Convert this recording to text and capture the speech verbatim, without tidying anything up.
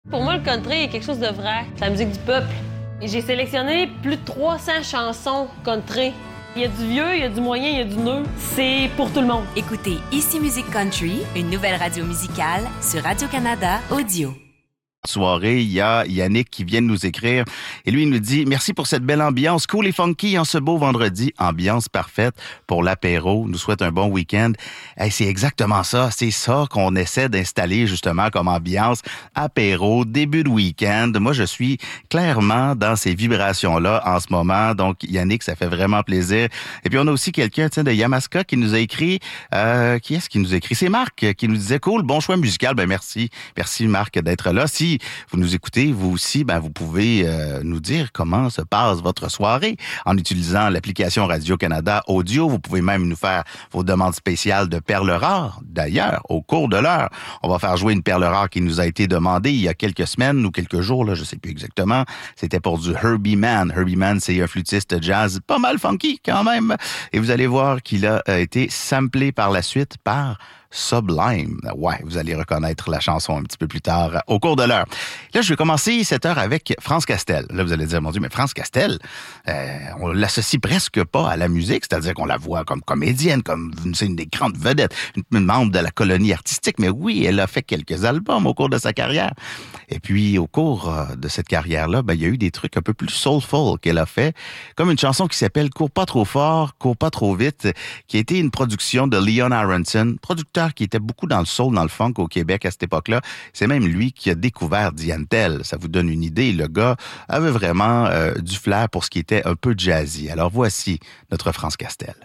Pour moi, le country est quelque chose de vrai. C'est la musique du peuple. Et j'ai sélectionné plus de trois cents chansons country. Il y a du vieux, il y a du moyen, il y a du neuf. C'est pour tout le monde. Écoutez Ici Musique Country, une nouvelle radio musicale sur Radio-Canada Audio. Soirée, il y a Yannick qui vient de nous écrire et lui il nous dit merci pour cette belle ambiance cool et funky en ce beau vendredi, ambiance parfaite pour l'apéro, nous souhaite un bon week-end. Hey, c'est exactement ça, c'est ça qu'on essaie d'installer justement comme ambiance, apéro, début de week-end. Moi je suis clairement dans ces vibrations-là en ce moment, donc Yannick, ça fait vraiment plaisir. Et puis on a aussi quelqu'un tiens, de Yamaska qui nous a écrit, euh, qui est-ce qui nous a écrit? C'est Marc qui nous disait cool, bon choix musical, ben merci, merci Marc d'être là. Si vous nous écoutez, vous aussi, ben vous pouvez euh, nous dire comment se passe votre soirée en utilisant l'application Radio-Canada Audio. Vous pouvez même nous faire vos demandes spéciales de perles rares. D'ailleurs, au cours de l'heure, on va faire jouer une perle rare qui nous a été demandée il y a quelques semaines ou quelques jours, là, je sais plus exactement. C'était pour du Herbie Mann. Herbie Mann, c'est un flûtiste jazz pas mal funky quand même. Et vous allez voir qu'il a été samplé par la suite par Sublime. Ouais, vous allez reconnaître la chanson un petit peu plus tard au cours de l'heure. Là, je vais commencer cette heure avec France Castel. Là, vous allez dire, mon Dieu, mais France Castel, euh, on l'associe presque pas à la musique, c'est-à-dire qu'on la voit comme comédienne, comme c'est une des grandes vedettes, une membre de la colonie artistique, mais oui, elle a fait quelques albums au cours de sa carrière. Et puis, au cours de cette carrière-là, ben, il y a eu des trucs un peu plus soulful qu'elle a fait, comme une chanson qui s'appelle « Cours pas trop fort, cours pas trop vite », qui a été une production de Leon Aronson, producteur qui était beaucoup dans le soul, dans le funk au Québec à cette époque-là. C'est même lui qui a découvert Diane Tell. Ça vous donne une idée. Le gars avait vraiment euh, du flair pour ce qui était un peu jazzy. Alors voici notre France Castel.